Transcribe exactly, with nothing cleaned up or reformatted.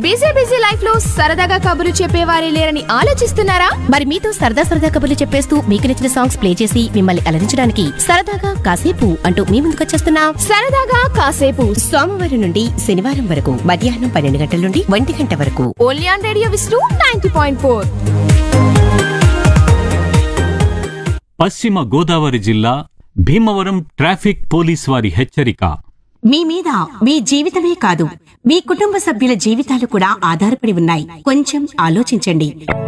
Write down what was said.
Busy busy life లో సరదాగా కబుర్లు చెప్పేవారే లేరని ఆలోచిస్తున్నారా? మరి మీతో సరదా సరదా కబుర్లు చెప్పేస్తూ మీకు నచ్చిన సాంగ్స్ ప్లే చేసి మిమ్మల్ని అలరించడానికి సరదాగా కాసేపు అంటూ మీ ముందుకొచ్చేస్తున్నాం. సరదాగా కాసేపు సోమవారం నుండి శనివారం వరకు మధ్యాహ్నం పన్నెండు గంటల నుండి ఒంటి గంట వరకు only on radio Vishnu ninety point four. పశ్చిమ గోదావరి జిల్లా భీమవరం ట్రాఫిక్ పోలీస్ వారి హెచ్చరిక. మీ మీద మీ జీవితమే కాదు, మీ కుటుంబ సభ్యుల జీవితాలు కూడా ఆధారపడి ఉన్నాయి. కొంచెం ఆలోచించండి.